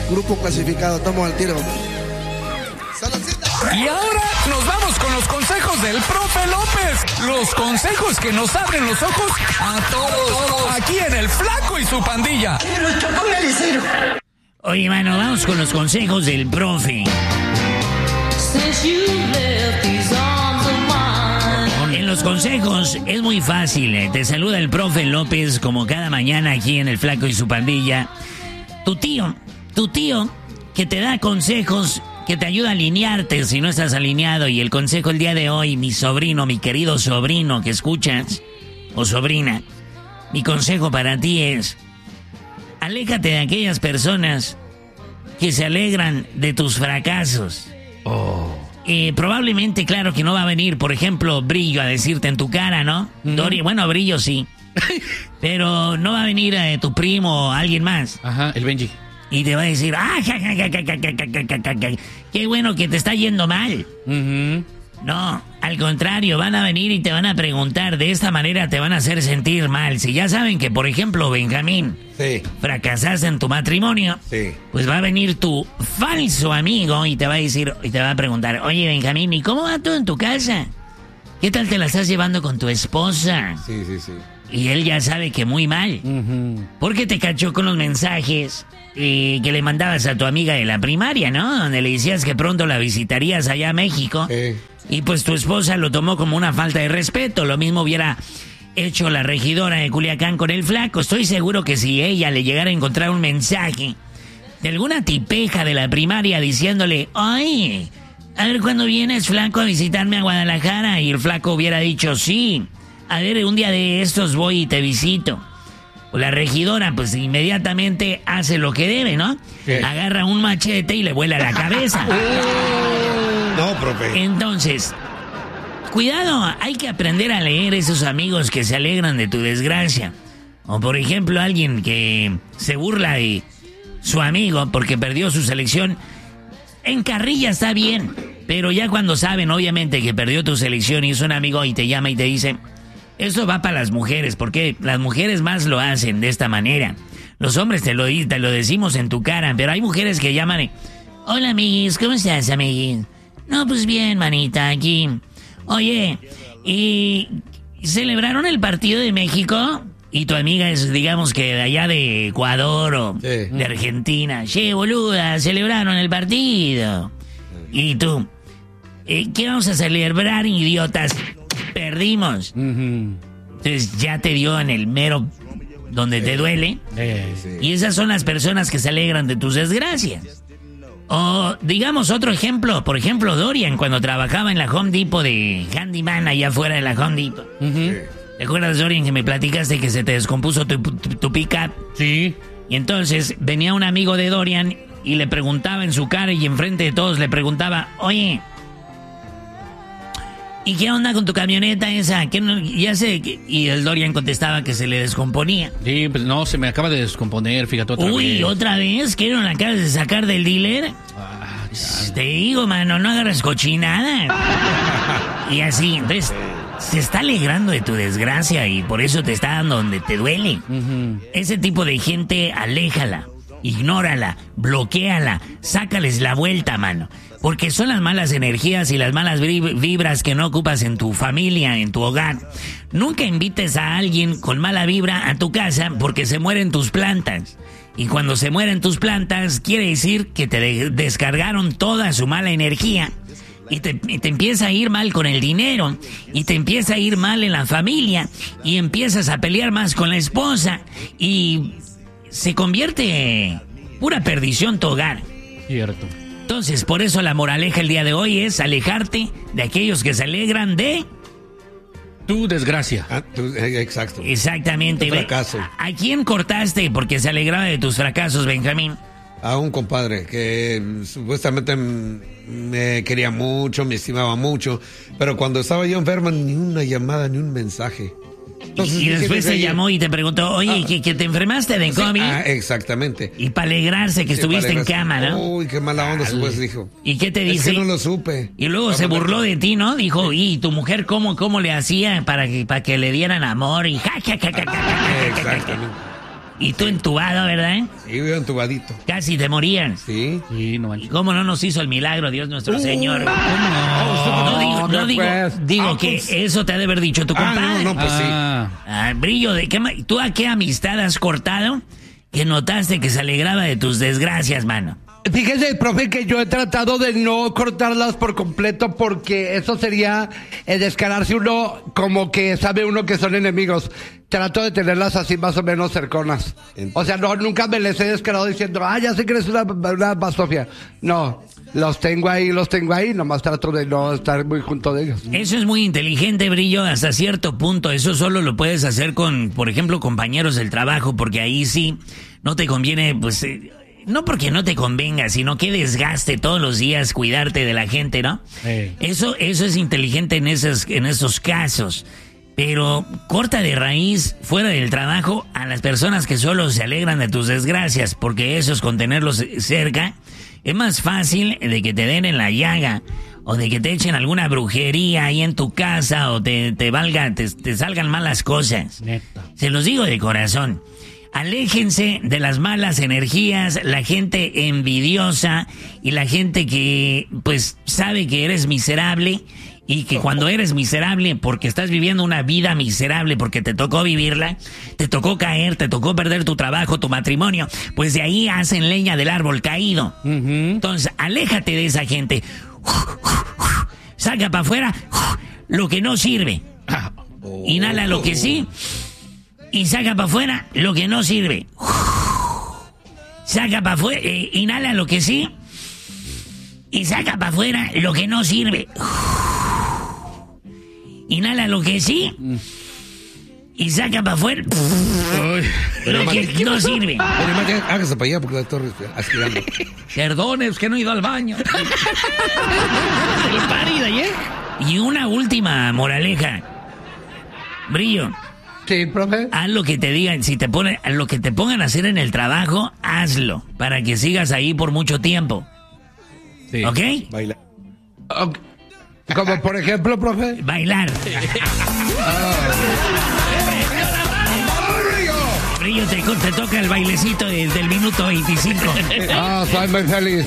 Grupo clasificado, estamos al tiro. Y ahora nos vamos con los consejos del profe López. Los consejos que nos abren los ojos a todos. Aquí en El Flaco y su pandilla. Oye, mano, vamos con los consejos del profe. En los consejos es muy fácil. Te saluda el profe López como cada mañana aquí en El Flaco y su pandilla. Tu tío que te da consejos, que te ayuda a alinearte si no estás alineado. Y el consejo el día de hoy, mi querido sobrino que escuchas, o sobrina, mi consejo para ti es: aléjate de aquellas personas que se alegran de tus fracasos. Probablemente, claro que no va a venir, por ejemplo, Brillo a decirte en tu cara, ¿no? Dori, bueno, Brillo sí. Pero no va a venir tu primo o alguien más. Ajá, el Benji. Y te va a decir, qué bueno que te está yendo mal. No, al contrario, van a venir y te van a preguntar. De esta manera te van a hacer sentir mal. Si ya saben que, por ejemplo, Benjamín, fracasaste en tu matrimonio, pues va a venir tu falso amigo y te va a decir, y te va a preguntar: oye, Benjamín, ¿y cómo va todo en tu casa? ¿Qué tal te la estás llevando con tu esposa? Sí. Y él ya sabe que muy mal. Porque te cachó con los mensajes que le mandabas a tu amiga de la primaria, ¿no? Donde le decías que pronto la visitarías allá a México. Y pues tu esposa lo tomó como una falta de respeto. Lo mismo hubiera hecho la regidora de Culiacán con el Flaco. Estoy seguro que si ella le llegara a encontrar un mensaje de alguna tipeja de la primaria diciéndole: ay, a ver cuándo vienes, Flaco, a visitarme a Guadalajara, y el Flaco hubiera dicho: sí, a ver, un día de estos voy y te visito. O la regidora, pues inmediatamente hace lo que debe, ¿no? Agarra un machete y le vuela la cabeza. No, profe. Entonces, cuidado, hay que aprender a leer esos amigos que se alegran de tu desgracia. O por ejemplo, alguien que se burla de su amigo porque perdió su selección. En carrilla está bien, pero ya cuando saben, obviamente, que perdió tu selección y es un amigo y te llama y te dice: eso va para las mujeres, porque las mujeres más lo hacen de esta manera. Los hombres te lo decimos en tu cara, pero hay mujeres que llaman y: hola, amiguis, ¿cómo estás, amiguis? No, pues bien, manita, aquí. Oye, ¿y celebraron el partido de México? Y tu amiga es, digamos, que de allá de Ecuador o de Argentina. Che, boluda, celebraron el partido. Y tú: ¿qué vamos a celebrar, idiotas? Perdimos. Entonces ya te dio en el mero donde te duele. Y esas son las personas que se alegran de tus desgracias. O digamos otro ejemplo, por ejemplo, Dorian, cuando trabajaba en la Home Depot de handyman allá afuera de la Home Depot. ¿Te acuerdas, Dorian, que me platicaste que se te descompuso tu pick-up? Sí. Y entonces venía un amigo de Dorian y le preguntaba en su cara y enfrente de todos le preguntaba: oye, ¿y qué onda con tu camioneta esa? ¿Qué no? Ya sé. Y el Dorian contestaba que se le descomponía. Sí, pues no, se me acaba de descomponer, fíjate, otra vez. Uy, ¿otra vez? ¿Qué no la acabas de sacar del dealer? Te digo, mano, no agarras cochinada. Y así, entonces, se está alegrando de tu desgracia y por eso te está dando donde te duele. Ese tipo de gente, aléjala, ignórala, bloquéala, sácales la vuelta, mano. Porque son las malas energías y las malas vibras que no ocupas en tu familia, en tu hogar. Nunca invites a alguien con mala vibra a tu casa porque se mueren tus plantas. Y cuando se mueren tus plantas, quiere decir que te descargaron toda su mala energía. Y te empieza a ir mal con el dinero. Y te empieza a ir mal en la familia. Y empiezas a pelear más con la esposa. Y se convierte pura perdición tu hogar. Cierto. Entonces, por eso la moraleja el día de hoy es alejarte de aquellos que se alegran de tu desgracia. Exacto. Exactamente. Tu fracaso. ¿A quién cortaste porque se alegraba de tus fracasos, Benjamín? A un compadre que supuestamente me quería mucho, me estimaba mucho, pero cuando estaba yo enfermo, ni una llamada, ni un mensaje. Entonces, y después te llamó y te preguntó: oye, que te enfermaste de COVID. Exactamente. Y para alegrarse que estuviste en cama, ¿no? Uy, qué mala onda, pues dijo. ¿Y qué te dice? Es que no lo supe. Y luego se burló de ti, ¿no? Dijo: ¿y tu mujer cómo le hacía para que le dieran amor? Y Exactamente. Y tú entubado, ¿verdad? Sí, yo entubadito. Casi te morías. Sí. Sí, no ¿Y manches. cómo no nos hizo el milagro Dios nuestro Señor? Digo que eso te ha de haber dicho tu compadre. No, pues sí. Brillo, ¿tú a qué amistad has cortado que notaste que se alegraba de tus desgracias, mano? Fíjese, profe, que yo he tratado de no cortarlas por completo porque eso sería descararse uno como que sabe uno que son enemigos. Trato de tenerlas así más o menos cercanas. O sea, no, nunca me les he descarado diciendo, ya sé que eres una basofia. No, los tengo ahí, nomás trato de no estar muy junto de ellos. Eso es muy inteligente, Brillo, hasta cierto punto. Eso solo lo puedes hacer con, por ejemplo, compañeros del trabajo, porque ahí sí no te conviene, pues... no porque no te convenga, sino que desgaste todos los días cuidarte de la gente, ¿no? Eso es inteligente en esos casos. Pero corta de raíz, fuera del trabajo, a las personas que solo se alegran de tus desgracias, porque esos con tenerlos cerca, es más fácil de que te den en la llaga, o de que te echen alguna brujería ahí en tu casa, o te salgan malas cosas. Neta. Se los digo de corazón. Aléjense de las malas energías, la gente envidiosa y la gente que pues sabe que eres miserable y que cuando eres miserable porque estás viviendo una vida miserable porque te tocó vivirla, te tocó caer, te tocó perder tu trabajo, tu matrimonio, pues de ahí hacen leña del árbol caído. Entonces, aléjate de esa gente. Saca para afuera lo que no sirve. Inhala lo que sí. Y saca para afuera lo que no sirve. Saca para afuera, inhala lo que sí. Y saca para afuera lo que no sirve. Inhala lo que sí. Y saca para afuera lo que no sirve. Hágase para allá porque la estoy aspirando. Perdone, es que no he ido al baño. Y una última moraleja. Brillo. Sí, profe. Haz lo que te digan, lo que te pongan a hacer en el trabajo, hazlo, para que sigas ahí por mucho tiempo. Sí. ¿Ok? Baila. Okay. Como por ejemplo, profe. Bailar. Brillo, te toca el bailecito del minuto 25. Soy muy feliz.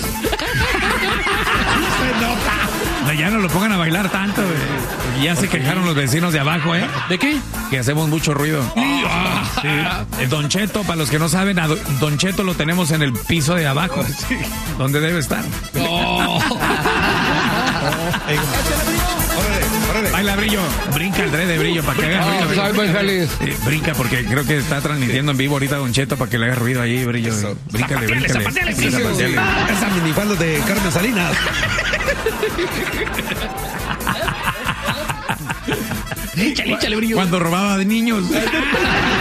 No, ya no lo pongan a bailar tanto, güey. Porque ya se quejaron los vecinos de abajo, ¿eh? ¿De qué? Que hacemos mucho ruido. Sí. El Don Cheto, para los que no saben, a Don Cheto lo tenemos en el piso de abajo. Donde debe estar. Órale. Baila, Brillo. Brinca el de Brillo para que haga ruido. Soy muy feliz. Brinca porque creo que está transmitiendo en vivo ahorita Don Cheto para que le haga ruido ahí, Brillo. Eso. Bríncale. Sí, zapateale. Esa minifalda de Carmen Salinas. Échale, Brillo. Cuando robaba de niños.